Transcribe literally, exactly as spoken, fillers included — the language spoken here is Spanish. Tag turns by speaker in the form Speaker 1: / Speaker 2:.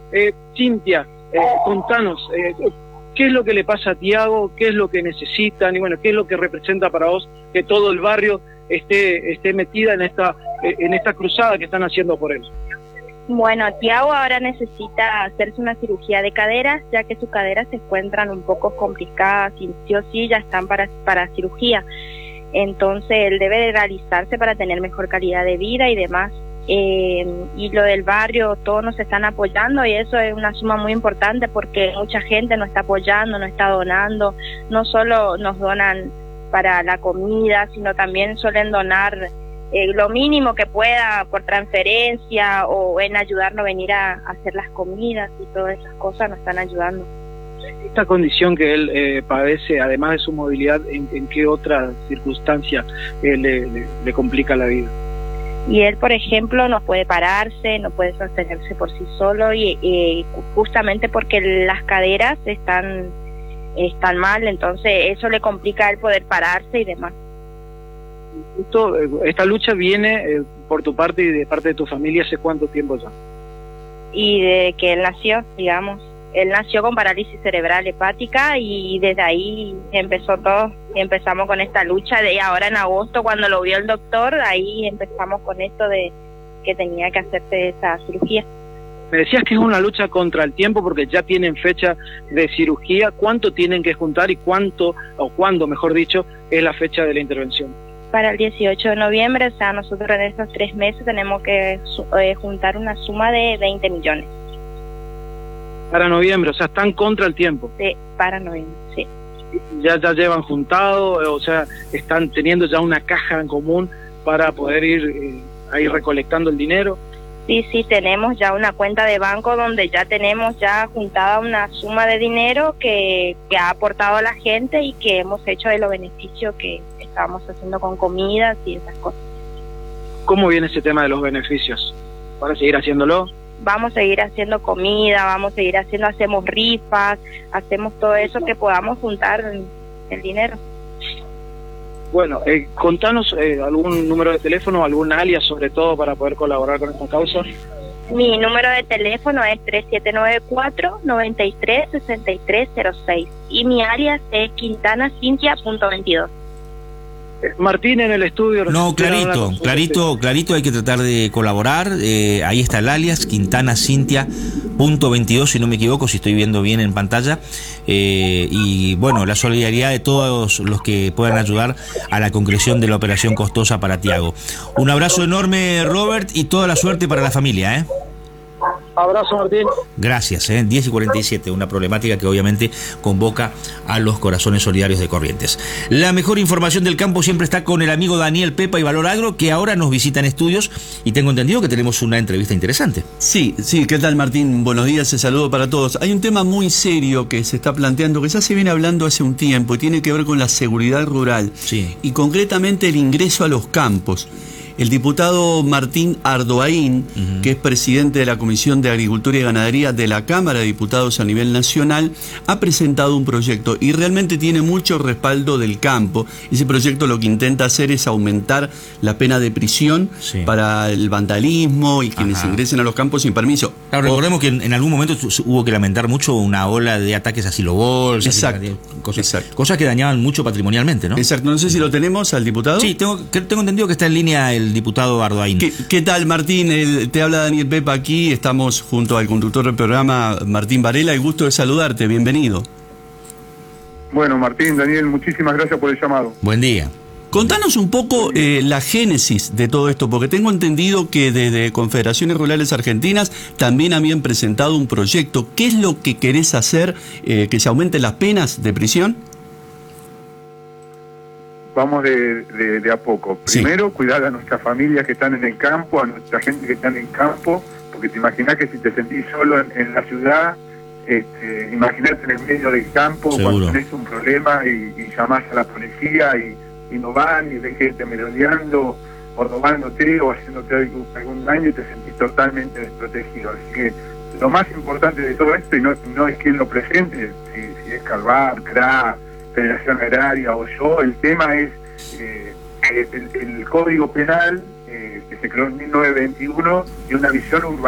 Speaker 1: Eh, Cintia, eh, contanos, eh, ¿qué es lo que le pasa a Tiago? ¿Qué es lo que necesitan? Y bueno, ¿qué es lo que representa para vos que todo el barrio esté, esté metida en esta, eh, en esta cruzada que están haciendo por él?
Speaker 2: Bueno, Tiago ahora necesita hacerse una cirugía de caderas, ya que sus caderas se encuentran un poco complicadas y sí o sí ya están para, para cirugía. Entonces él debe de realizarse para tener mejor calidad de vida y demás. Eh, y lo del barrio, todos nos están apoyando y eso es una suma muy importante porque mucha gente nos está apoyando, nos está donando. No solo nos donan para la comida, sino también suelen donar Eh, lo mínimo que pueda por transferencia o en ayudarnos a venir a, a hacer las comidas y todas esas cosas nos están ayudando.
Speaker 1: Esta condición que él eh, padece, además de su movilidad, ¿en, en qué otra circunstancia eh, le, le, le complica la vida?
Speaker 2: Y él, por ejemplo, no puede pararse, no puede sostenerse por sí solo y, y justamente porque las caderas están, están mal, entonces eso le complica a él poder pararse y demás.
Speaker 1: Esto, esta lucha viene eh, por tu parte y de parte de tu familia ¿hace cuánto tiempo ya?
Speaker 2: Y de que él nació, digamos, él nació con parálisis cerebral hepática y desde ahí empezó todo, y empezamos con esta lucha de ahora en agosto cuando lo vio el doctor, ahí empezamos con esto de que tenía que hacerse esa cirugía.
Speaker 1: Me decías que es una lucha contra el tiempo porque ya tienen fecha de cirugía. ¿Cuánto tienen que juntar y cuánto, o cuándo, mejor dicho, es la fecha de la intervención?
Speaker 2: Para el dieciocho de noviembre, o sea, nosotros en estos tres meses tenemos que eh, juntar una suma de veinte millones.
Speaker 1: Para noviembre, o sea, están contra el tiempo.
Speaker 2: Sí, para noviembre, sí.
Speaker 1: Ya, ya llevan juntado, o sea, están teniendo ya una caja en común para poder ir eh, ahí recolectando el dinero.
Speaker 2: Sí, sí, tenemos ya una cuenta de banco donde ya tenemos ya juntada una suma de dinero que, que ha aportado la gente y que hemos hecho de los beneficios que estábamos haciendo con comidas y esas cosas.
Speaker 1: ¿Cómo viene ese tema de los beneficios? ¿Para seguir haciéndolo?
Speaker 2: Vamos a seguir haciendo comida, vamos a seguir haciendo, hacemos rifas, hacemos todo eso que podamos juntar el, el dinero.
Speaker 1: Bueno, eh, contanos eh, algún número de teléfono, algún alias sobre todo para poder colaborar con esta causa.
Speaker 2: Mi número de teléfono es tres siete nueve cuatro, nueve tres, seis tres cero seis y mi alias es quintana cintia punto veintidós.
Speaker 1: Martín en el estudio.
Speaker 3: No, clarito, clarito, clarito, hay que tratar de colaborar. Eh, ahí está el alias, quintana cintia punto veintidós, si no me equivoco, si estoy viendo bien en pantalla. Eh, y bueno, la solidaridad de todos los que puedan ayudar a la concreción de la operación costosa para Tiago. Un abrazo enorme, Robert, y toda la suerte para la familia, ¿eh?
Speaker 1: Abrazo, Martín.
Speaker 3: Gracias, ¿eh? diez y cuarenta y siete, una problemática que obviamente convoca a los corazones solidarios de Corrientes. La mejor información del campo siempre está con el amigo Daniel Pepa y Valor Agro, que ahora nos visita en estudios y tengo entendido que tenemos una entrevista interesante.
Speaker 4: Sí, sí, ¿qué tal, Martín? Buenos días, el saludo para todos. Hay un tema muy serio que se está planteando, que ya se viene hablando hace un tiempo y tiene que ver con la seguridad rural,
Speaker 3: sí,
Speaker 4: y concretamente el ingreso a los campos. El diputado Martín Ardoaín, uh-huh, que es presidente de la Comisión de Agricultura y Ganadería de la Cámara de Diputados a nivel nacional, ha presentado un proyecto y realmente tiene mucho respaldo del campo. Ese proyecto lo que intenta hacer es aumentar la pena de prisión, sí, para el vandalismo y quienes, ajá, ingresen a los campos sin permiso.
Speaker 3: Claro, recordemos o, que en, en algún momento hubo que lamentar mucho una ola de ataques a silobolsas,
Speaker 4: exacto,
Speaker 3: cosas,
Speaker 4: exacto,
Speaker 3: cosas que dañaban mucho patrimonialmente, ¿no?
Speaker 4: Exacto, no sé si lo tenemos al diputado.
Speaker 3: Sí, tengo, tengo entendido que está en línea el diputado Ardoaín.
Speaker 4: ¿Qué, qué tal, Martín? El, te habla Daniel Pepa aquí, estamos junto al conductor del programa, Martín Varela, el gusto de saludarte, bienvenido.
Speaker 5: Bueno, Martín, Daniel, muchísimas gracias por el llamado.
Speaker 3: Buen día.
Speaker 4: Contanos un poco eh, la génesis de todo esto, porque tengo entendido que desde Confederaciones Rurales Argentinas también habían presentado un proyecto. ¿Qué es lo que querés hacer, eh, que se aumenten las penas de prisión?
Speaker 5: Vamos de, de, de a poco. Primero, sí, cuidar a nuestras familias que están en el campo, a nuestra gente que está en el campo, porque te imaginás que si te sentís solo en, en la ciudad, este, imaginarte en el medio del campo, seguro, cuando tenés un problema y, y llamás a la policía y, y no van y ves gente merodeando o robándote o haciéndote algún, algún daño y te sentís totalmente desprotegido. Así que lo más importante de todo esto, y no, no es quien lo presente, si, si es Carvar, C R A, Federación Agraria o yo, el tema es eh, el, el Código Penal eh, que se creó en mil novecientos veintiuno y una visión urbana